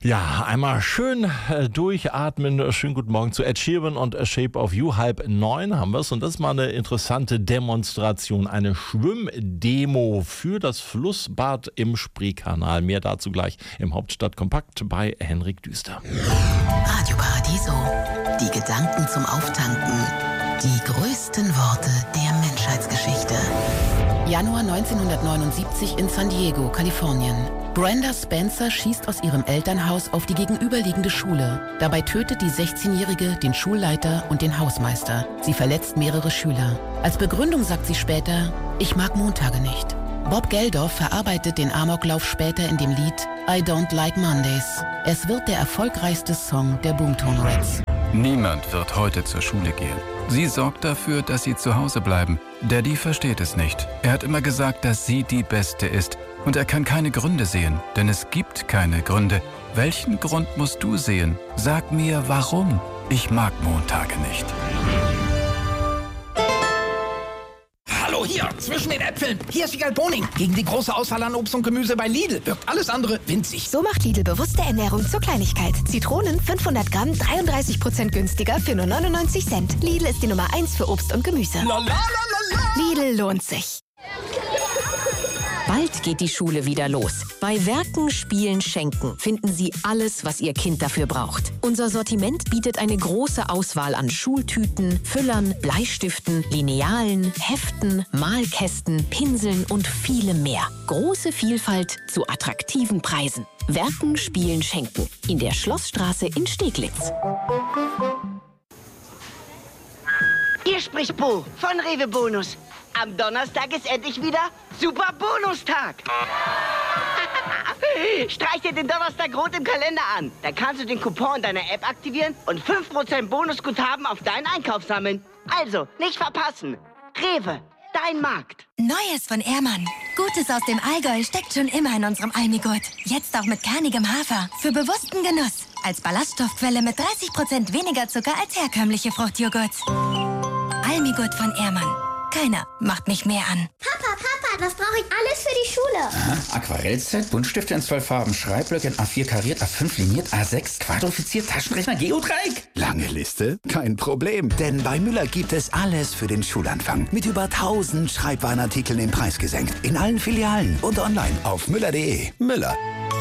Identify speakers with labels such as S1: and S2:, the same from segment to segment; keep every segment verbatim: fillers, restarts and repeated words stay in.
S1: Ja, einmal schön äh, durchatmen. Schönen guten Morgen zu Ed Sheeran und A Shape of You. Halb neun haben wir es. Und das ist mal eine interessante Demonstration. Eine Schwimmdemo für das Flussbad im Spreekanal. Mehr dazu gleich im Hauptstadtkompakt bei Henrik Düster.
S2: Radio Paradiso. Die Gedanken zum Auftanken. Die größten Worte der Menschheitsgeschichte. Januar neunzehnhundertneunundsiebzig in San Diego, Kalifornien. Brenda Spencer schießt aus ihrem Elternhaus auf die gegenüberliegende Schule. Dabei tötet die sechzehnjährige den Schulleiter und den Hausmeister. Sie verletzt mehrere Schüler. Als Begründung sagt sie später, ich mag Montage nicht. Bob Geldof verarbeitet den Amoklauf später in dem Lied I Don't Like Mondays. Es wird der erfolgreichste Song der Boomtown Rats.
S3: Niemand wird heute zur Schule gehen. Sie sorgt dafür, dass sie zu Hause bleiben. Daddy versteht es nicht. Er hat immer gesagt, dass sie die Beste ist. Und er kann keine Gründe sehen, denn es gibt keine Gründe. Welchen Grund musst du sehen? Sag mir, warum? Ich mag Montage nicht.
S4: Hallo, hier, zwischen den Äpfeln. Hier ist Vigal Boning. Gegen die große Auswahl an Obst und Gemüse bei Lidl wirkt alles andere winzig.
S5: So macht Lidl bewusste Ernährung zur Kleinigkeit. Zitronen fünfhundert Gramm, dreiunddreißig Prozent günstiger für nur neunundneunzig Cent. Lidl ist die Nummer eins für Obst und Gemüse.
S4: La, la, la, la, la.
S5: Lidl lohnt sich.
S6: Bald geht die Schule wieder los. Bei Werken, Spielen, Schenken finden Sie alles, was Ihr Kind dafür braucht. Unser Sortiment bietet eine große Auswahl an Schultüten, Füllern, Bleistiften, Linealen, Heften, Malkästen, Pinseln und vielem mehr. Große Vielfalt zu attraktiven Preisen. Werken, Spielen, Schenken. In der Schlossstraße in Steglitz.
S7: Hier spricht Bo von Rewe Bonus. Am Donnerstag ist endlich wieder Super Bonustag. Streich dir den Donnerstag rot im Kalender an. Dann kannst du den Coupon deiner App aktivieren und fünf Prozent Bonusguthaben auf deinen Einkauf sammeln. Also, nicht verpassen. Rewe, dein Markt.
S8: Neues von Ehrmann. Gutes aus dem Allgäu steckt schon immer in unserem Almigurt. Jetzt auch mit kernigem Hafer. Für bewussten Genuss. Als Ballaststoffquelle mit dreißig Prozent weniger Zucker als herkömmliche Fruchtjoghurts. Almigurt von Ehrmann. Keiner macht mich mehr an.
S9: Papa, Papa, was brauche ich alles für die Schule?
S10: Aha, Aquarellset, Buntstifte in zwölf Farben, Schreibblöcke in A vier kariert, A fünf liniert, A sechs quadrifiziert, Taschenrechner, Geodreieck.
S11: Lange Liste? Kein Problem, denn bei Müller gibt es alles für den Schulanfang. Mit über tausend Schreibwarenartikeln im Preis gesenkt. In allen Filialen und online auf müller punkt de. Müller.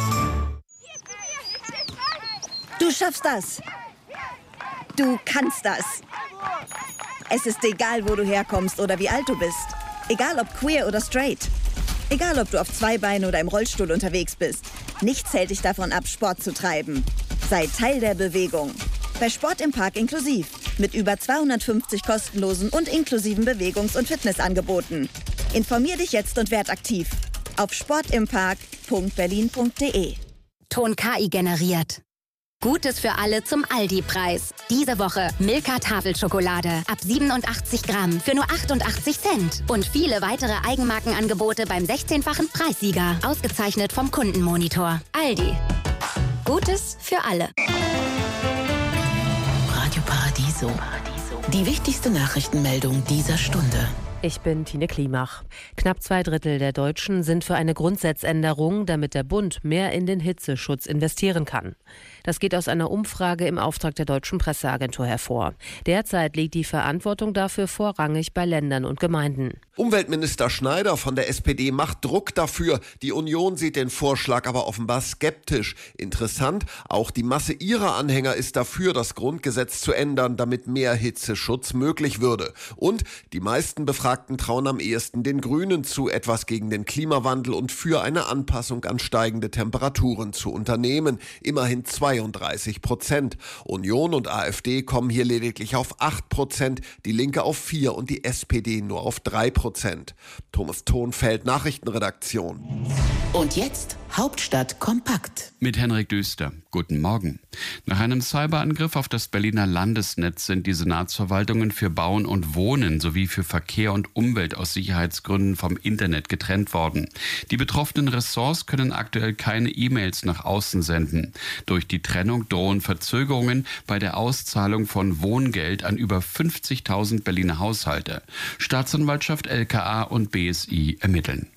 S12: Du schaffst das. Du kannst das. Es ist egal, wo du herkommst oder wie alt du bist. Egal, ob queer oder straight. Egal, ob du auf zwei Beinen oder im Rollstuhl unterwegs bist. Nichts hält dich davon ab, Sport zu treiben. Sei Teil der Bewegung. Bei Sport im Park inklusiv. Mit über zweihundertfünfzig kostenlosen und inklusiven Bewegungs- und Fitnessangeboten. Informier dich jetzt und werd aktiv. Auf sportimpark punkt berlin punkt de.
S13: Ton K I generiert. Gutes für alle zum Aldi-Preis. Diese Woche Milka Tafelschokolade ab siebenundachtzig Gramm für nur achtundachtzig Cent. Und viele weitere Eigenmarkenangebote beim sechzehnfachen Preissieger. Ausgezeichnet vom Kundenmonitor. Aldi. Gutes für alle.
S2: Radio Paradiso. Die wichtigste Nachrichtenmeldung dieser Stunde.
S14: Ich bin Tine Klimach. Knapp zwei Drittel der Deutschen sind für eine Grundsatzänderung, damit der Bund mehr in den Hitzeschutz investieren kann. Das geht aus einer Umfrage im Auftrag der Deutschen Presseagentur hervor. Derzeit liegt die Verantwortung dafür vorrangig bei Ländern und Gemeinden.
S15: Umweltminister Schneider von der S P D macht Druck dafür. Die Union sieht den Vorschlag aber offenbar skeptisch. Interessant, auch die Masse ihrer Anhänger ist dafür, das Grundgesetz zu ändern, damit mehr Hitzeschutz möglich würde. Und die meisten Befragten trauen am ehesten den Grünen zu, etwas gegen den Klimawandel und für eine Anpassung an steigende Temperaturen zu unternehmen. Immerhin zweiunddreißig Prozent. Union und AfD kommen hier lediglich auf acht Prozent, die Linke auf vier und die S P D nur auf drei Prozent. Thomas Thonfeld, Nachrichtenredaktion.
S2: Und jetzt Hauptstadt kompakt.
S16: Mit Henrik Düster. Guten Morgen. Nach einem Cyberangriff auf das Berliner Landesnetz sind die Senatsverwaltungen für Bauen und Wohnen sowie für Verkehr und Umwelt aus Sicherheitsgründen vom Internet getrennt worden. Die betroffenen Ressorts können aktuell keine E-Mails nach außen senden. Durch die Trennung drohen Verzögerungen bei der Auszahlung von Wohngeld an über fünfzigtausend Berliner Haushalte. Staatsanwaltschaft, L K A und B S I ermitteln.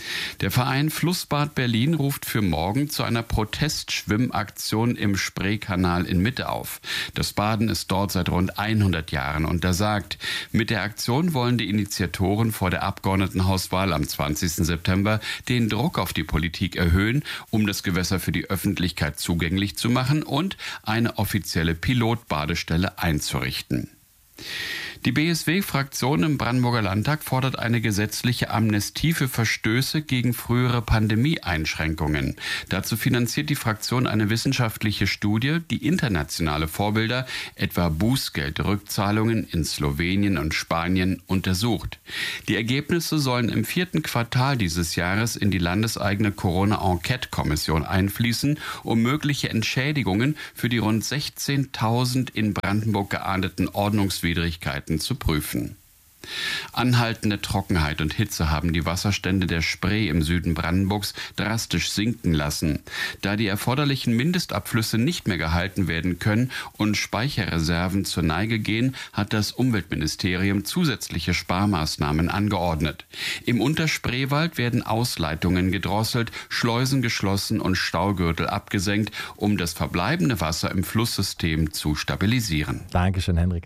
S16: Der Verein Flussbad Berlin ruft für morgen zu einer Protestschwimmaktion im Spreekanal in Mitte auf. Das Baden ist dort seit rund hundert Jahren untersagt. Mit der Aktion wollen die Initiatoren vor der Abgeordnetenhauswahl am zwanzigsten September den Druck auf die Politik erhöhen, um das Gewässer für die Öffentlichkeit zugänglich zu machen und eine offizielle Pilotbadestelle einzurichten. Die B S W-Fraktion im Brandenburger Landtag fordert eine gesetzliche Amnestie für Verstöße gegen frühere Pandemieeinschränkungen. Dazu finanziert die Fraktion eine wissenschaftliche Studie, die internationale Vorbilder, etwa Bußgeldrückzahlungen in Slowenien und Spanien, untersucht. Die Ergebnisse sollen im vierten Quartal dieses Jahres in die landeseigene Corona-Enquete-Kommission einfließen, um mögliche Entschädigungen für die rund sechzehntausend in Brandenburg geahndeten Ordnungswidrigkeiten zu prüfen. Anhaltende Trockenheit und Hitze haben die Wasserstände der Spree im Süden Brandenburgs drastisch sinken lassen. Da die erforderlichen Mindestabflüsse nicht mehr gehalten werden können und Speicherreserven zur Neige gehen, hat das Umweltministerium zusätzliche Sparmaßnahmen angeordnet. Im Unterspreewald werden Ausleitungen gedrosselt, Schleusen geschlossen und Staugürtel abgesenkt, um das verbleibende Wasser im Flusssystem zu stabilisieren.
S1: Dankeschön, Henrik.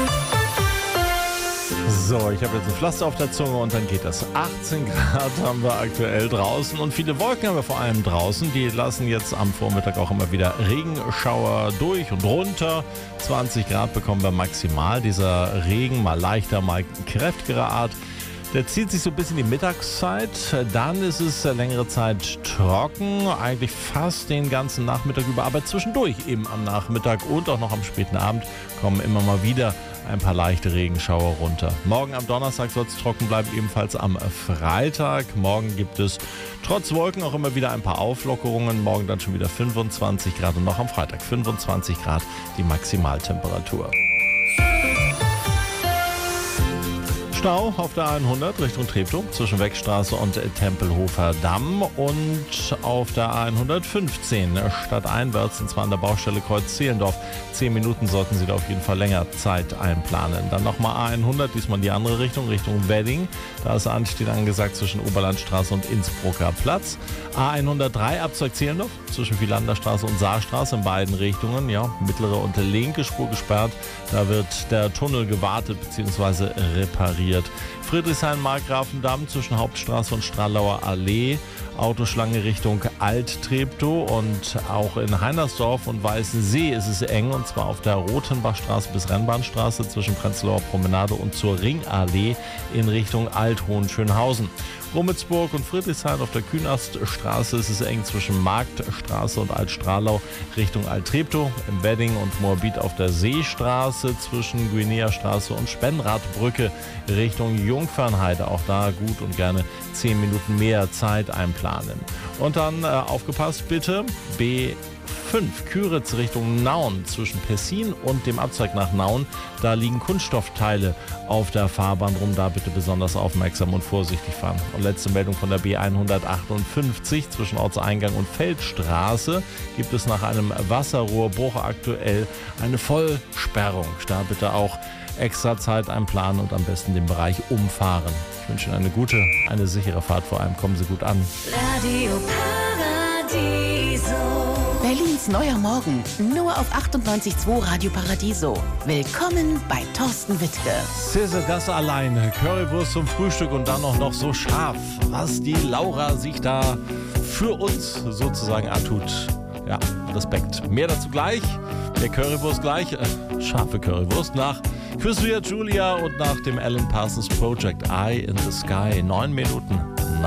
S1: So, ich habe jetzt ein Pflaster auf der Zunge und dann geht das. achtzehn Grad haben wir aktuell draußen und viele Wolken haben wir vor allem draußen. Die lassen jetzt am Vormittag auch immer wieder Regenschauer durch und runter. zwanzig Grad bekommen wir maximal. Dieser Regen, mal leichter, mal kräftigerer Art, der zieht sich so bis in die Mittagszeit. Dann ist es längere Zeit trocken, eigentlich fast den ganzen Nachmittag über. Aber zwischendurch eben am Nachmittag und auch noch am späten Abend kommen immer mal wieder ein paar leichte Regenschauer runter. Morgen am Donnerstag soll es trocken bleiben, ebenfalls am Freitag. Morgen gibt es trotz Wolken auch immer wieder ein paar Auflockerungen. Morgen dann schon wieder fünfundzwanzig Grad und noch am Freitag fünfundzwanzig Grad die Maximaltemperatur. Stau auf der hundert Richtung Treptow zwischen Wegstraße und Tempelhofer Damm und auf der hundertfünfzehn stadteinwärts, und zwar an der Baustelle Kreuz Zehlendorf. Zehn Minuten sollten Sie da auf jeden Fall länger Zeit einplanen. Dann nochmal hundert, diesmal in die andere Richtung, Richtung Wedding. Da ist Anstieg angesagt zwischen Oberlandstraße und Innsbrucker Platz. A hundertdrei Abzweig Zehlendorf zwischen Vielanderstraße und Saarstraße in beiden Richtungen. Ja, mittlere und linke Spur gesperrt. Da wird der Tunnel gewartet bzw. repariert. Friedrichshain-Markgrafendamm zwischen Hauptstraße und Stralauer Allee. Autoschlange Richtung Alt-Treptow und auch in Heinersdorf und Weißensee ist es eng, und zwar auf der Rotenbachstraße bis Rennbahnstraße zwischen Prenzlauer Promenade und zur Ringallee in Richtung Alt-Hohenschönhausen. Rummelsburg und Friedrichshain auf der Künaststraße ist es eng zwischen Marktstraße und Alt-Stralau Richtung Alt-Treptow. Im Wedding und Moabit auf der Seestraße zwischen Guinea-Straße und Spenradbrücke Richtung Jungfernheide. Auch da gut und gerne zehn Minuten mehr Zeit einplanen. Und dann äh, aufgepasst bitte, B fünf Küritz Richtung Nauen zwischen Pessin und dem Abzweig nach Nauen. Da liegen Kunststoffteile auf der Fahrbahn rum. Da bitte besonders aufmerksam und vorsichtig fahren. Und letzte Meldung von der B hundertachtundfünfzig zwischen Ortseingang und Feldstraße gibt es nach einem Wasserrohrbruch aktuell eine Vollsperrung. Da bitte auch extra Zeit einplanen und am besten den Bereich umfahren. Ich wünsche Ihnen eine gute, eine sichere Fahrt. Vor allem kommen Sie gut an.
S2: Radio Paradiso. Berlins neuer Morgen. Nur auf achtundneunzig Komma zwei Radio Paradiso. Willkommen bei Thorsten Wittke.
S1: Sisse, das allein. Currywurst zum Frühstück und dann auch noch so scharf. Was die Laura sich da für uns sozusagen antut. Ja, Respekt. Mehr dazu gleich. Der Currywurst gleich. Äh, scharfe Currywurst nach Chris Ria Julia und nach dem Alan Parsons Project Eye in the Sky. Neun Minuten